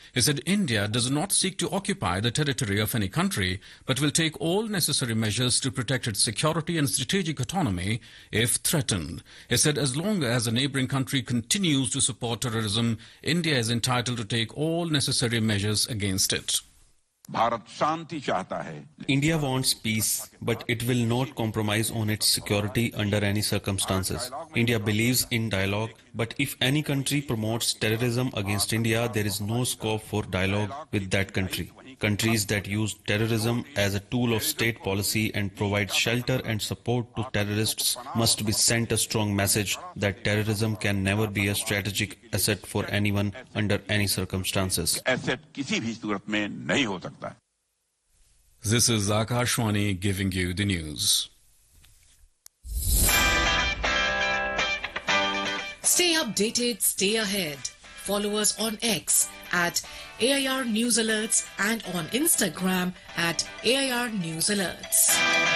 He said India does not seek to occupy the territory of any country, but will take all necessary measures to protect its security and strategic autonomy if threatened. He said as long as a neighboring country continues to support terrorism, India is entitled to take all necessary measures against it. India wants peace, but it will not compromise on its security under any circumstances. India believes in dialogue, but if any country promotes terrorism against India, there is no scope for dialogue with that country. Countries that use terrorism as a tool of state policy and provide shelter and support to terrorists must be sent a strong message that terrorism can never be a strategic asset for anyone under any circumstances. This is Akashwani giving you the news. Stay updated, stay ahead. Follow us on X at AIR News Alerts and on Instagram at AIR News Alerts.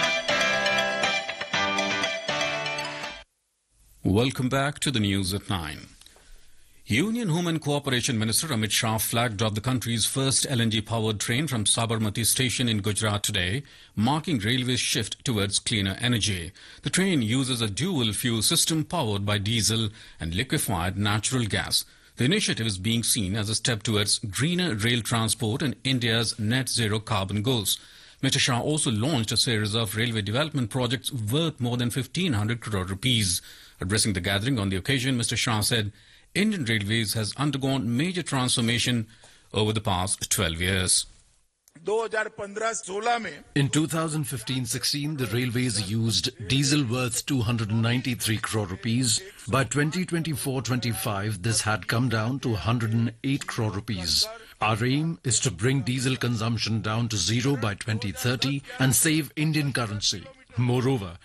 Welcome back to the news at 9. Union Home and Cooperation Minister Amit Shah flagged off the country's first LNG-powered train from Sabarmati station in Gujarat today, marking railway's shift towards cleaner energy. The train uses a dual-fuel system powered by diesel and liquefied natural gas. The initiative is being seen as a step towards greener rail transport and India's net zero carbon goals. Mr. Shah also launched a series of railway development projects worth more than 1,500 crore rupees. Addressing the gathering on the occasion, Mr. Shah said Indian Railways has undergone major transformation over the past 12 years. In 2015-16, the railways used diesel worth 293 crore rupees. By 2024-25, this had come down to 108 crore rupees. Our aim is to bring diesel consumption down to zero by 2030 and save Indian currency. Moreover,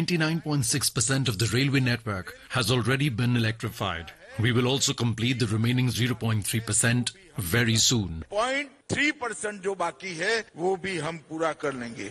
99.6% of the railway network has already been electrified. We will also complete the remaining 0.3% very soon. 0.3% जो बाकी है वो भी हम पूरा कर लेंगे.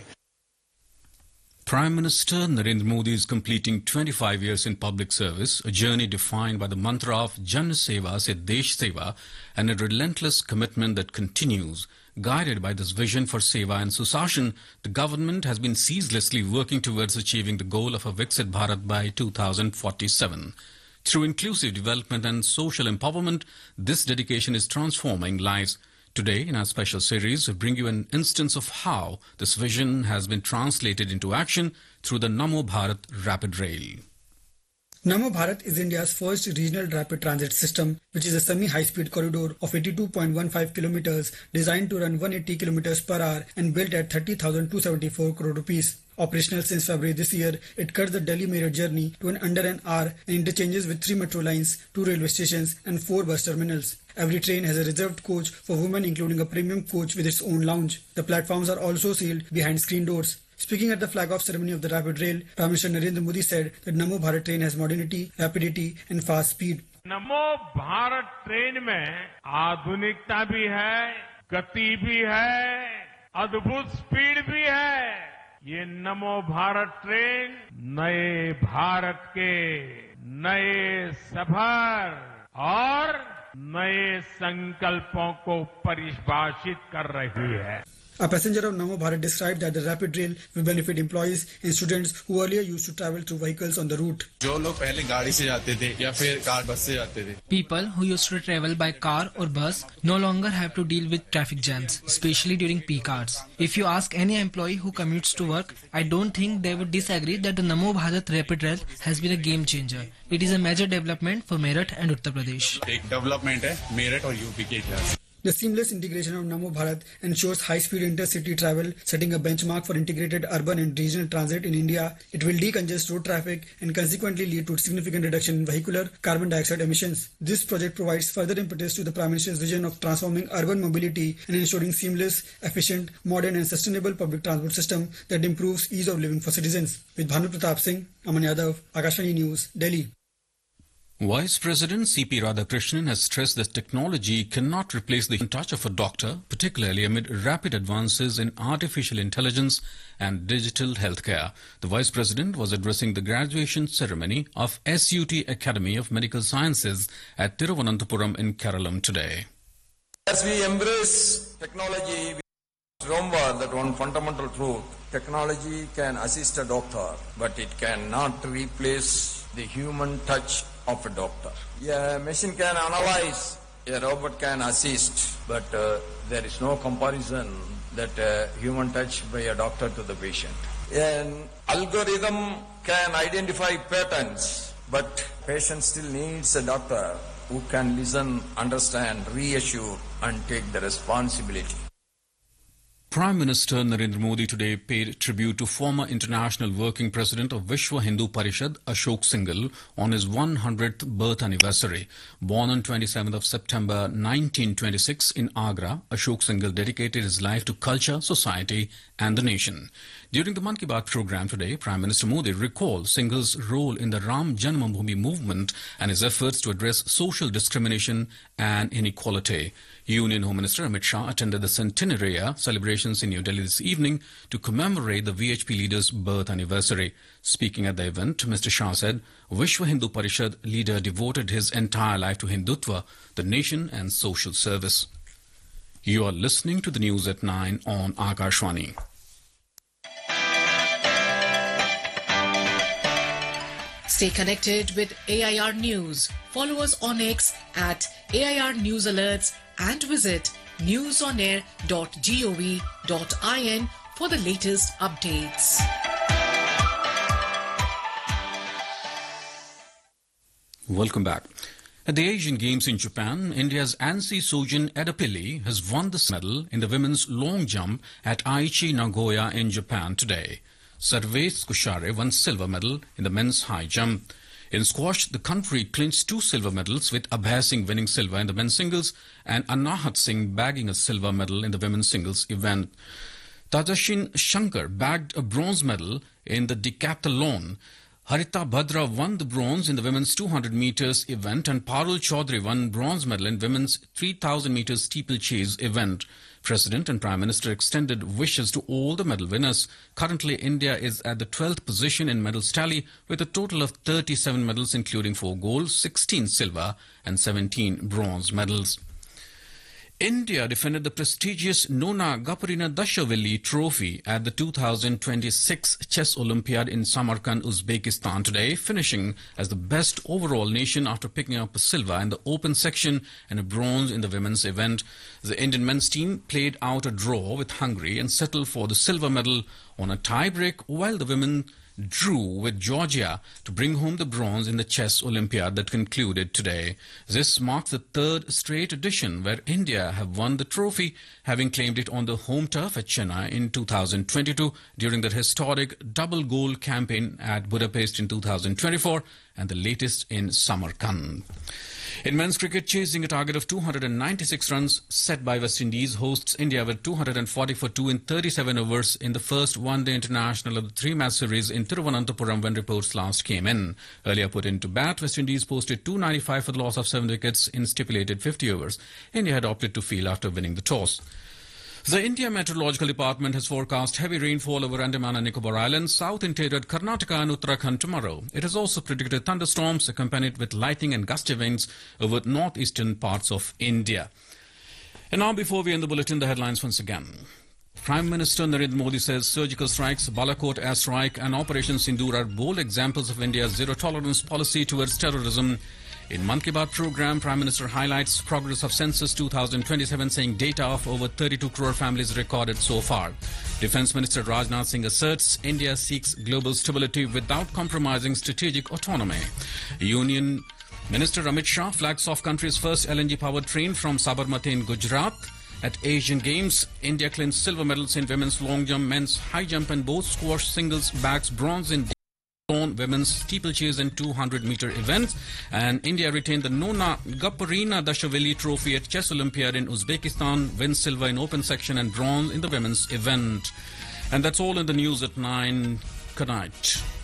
Prime Minister Narendra Modi is completing 25 years in public service, a journey defined by the mantra of Jan Seva se Desh Seva and a relentless commitment that continues. Guided by this vision for Seva and Susashan, the government has been ceaselessly working towards achieving the goal of a Viksit Bharat by 2047. Through inclusive development and social empowerment, this dedication is transforming lives. Today, in our special series, we bring you an instance of how this vision has been translated into action through the Namo Bharat Rapid Rail. Namo Bharat is India's first regional rapid transit system, which is a semi-high-speed corridor of 82.15 kilometers designed to run 180 kilometers per hour and built at 30,274 crore rupees. Operational since February this year, it cuts the Delhi-Meerut journey to under an hour and interchanges with 3 metro lines, 2 railway stations and 4 bus terminals. Every train has a reserved coach for women, including a premium coach with its own lounge. The platforms are also sealed behind screen doors. Speaking at the flag-off ceremony of the Rapid Rail, Prime Minister Narendra Modi said that Namo Bharat train has modernity, rapidity and fast speed. NaMo Bharat train में आधुनिकता भी है, गति भी है, अद्भुत speed भी है. ये नमो भारत ट्रेन नए भारत के नए सफर और नए संकल्पों को परिभाषित कर रही है. A passenger of Namo Bharat described that the rapid rail will benefit employees and students who earlier used to travel through vehicles on the route. जो लोग पहले गाड़ी से जाते थे या फिर कार बस से जाते थे. People who used to travel by car or bus no longer have to deal with traffic jams, especially during peak hours. If you ask any employee who commutes to work, I don't think they would disagree that the Namo Bharat Rapid Rail has been a game changer. It is a major development for Meerut and Uttar Pradesh. एक development है मेरठ और UP के इतिहास. The seamless integration of Namo Bharat ensures high-speed intercity travel, setting a benchmark for integrated urban and regional transit in India. It will decongest road traffic and consequently lead to significant reduction in vehicular carbon dioxide emissions. This project provides further impetus to the Prime Minister's vision of transforming urban mobility and ensuring seamless, efficient, modern and sustainable public transport system that improves ease of living for citizens. With Bhanu Pratap Singh, Aman Yadav, Akashvani News, Delhi. Vice President C.P. Radhakrishnan has stressed that technology cannot replace the touch of a doctor, particularly amid rapid advances in artificial intelligence and digital healthcare. The Vice President was addressing the graduation ceremony of SUT Academy of Medical Sciences at Thiruvananthapuram in Kerala today. As we embrace technology, we remember that one fundamental truth: technology can assist a doctor, but it cannot replace the human touch of a doctor. A machine can analyze, a robot can assist, but there is no comparison that human touch by a doctor to the patient. An algorithm can identify patterns, but patient still needs a doctor who can listen, understand, reassure, and take the responsibility. Prime Minister Narendra Modi today paid tribute to former International Working President of Vishwa Hindu Parishad, Ashok Singhal, on his 100th birth anniversary. Born on 27th of September 1926 in Agra, Ashok Singhal dedicated his life to culture, society and the nation. During the Mann Ki Baat program today, Prime Minister Modi recalled Singhal's role in the Ram Janmabhoomi movement and his efforts to address social discrimination and inequality. Union Home Minister Amit Shah attended the centenary celebrations in New Delhi this evening to commemorate the VHP leader's birth anniversary. Speaking at the event, Mr. Shah said, Vishwa Hindu Parishad leader devoted his entire life to Hindutva, the nation and social service. You are listening to the news at 9 on Akashvani. Stay connected with AIR News. Follow us on X at AIR News Alerts and visit newsonair.gov.in for the latest updates. Welcome back. At the Asian Games in Japan, India's Ansi Sojin Edapili has won the medal in the women's long jump at Aichi, Nagoya in Japan today. Sarvesh Kushare won silver medal in the men's high jump. In squash, the country clinched 2 silver medals, with Abhay Singh winning silver in the men's singles and Anahat Singh bagging a silver medal in the women's singles event. Tajashin Shankar bagged a bronze medal in the decathlon. Harita Bhadra won the bronze in the women's 200 meters event, and Parul Chaudhary won bronze medal in women's 3000 meters steeplechase event. President and Prime Minister extended wishes to all the medal winners. Currently, India is at the 12th position in medals tally with a total of 37 medals, including 4 gold, 16 silver and 17 bronze medals. India defended the prestigious Nona Gaparina Dashaveli Trophy at the 2026 Chess Olympiad in Samarkand, Uzbekistan today, finishing as the best overall nation after picking up a silver in the open section and a bronze in the women's event. The Indian men's team played out a draw with Hungary and settled for the silver medal on a tie-break, while the women drew with Georgia to bring home the bronze in the Chess Olympiad that concluded today. This marks the 3rd straight edition where India have won the trophy, having claimed it on the home turf at Chennai in 2022 during the historic double goal campaign at Budapest in 2024 and the latest in Samarkand. In men's cricket, chasing a target of 296 runs set by West Indies, hosts India with 240 for 2 in 37 overs in the first one-day international of the 3-match series in Thiruvananthapuram when reports last came in. Earlier put into bat, West Indies posted 295 for the loss of 7 wickets in stipulated 50 overs. India had opted to field after winning the toss. The India Meteorological Department has forecast heavy rainfall over Andaman and Nicobar Islands, south interior Karnataka and Uttarakhand tomorrow. It has also predicted thunderstorms accompanied with lightning and gusty winds over northeastern parts of India. And now, before we end the bulletin, the headlines once again. Prime Minister Narendra Modi says surgical strikes, Balakot airstrike and Operation Sindoor are bold examples of India's zero-tolerance policy towards terrorism. In Mann Ki Baat program, Prime Minister highlights progress of Census 2027, saying data of over 32 crore families recorded so far. Defence Minister Rajnath Singh asserts India seeks global stability without compromising strategic autonomy. Union Minister Amit Shah flags off country's first LNG-powered train from Sabarmati in Gujarat. At Asian Games, India clinched silver medals in women's long jump, men's high jump and both squash, singles, bags, bronze in women's steeplechase and 200-meter events, and India retained the Nona Gaparina Dashaveli Trophy at Chess Olympiad in Uzbekistan, wins silver in open section and bronze in the women's event. And that's all in the news at 9. Good night.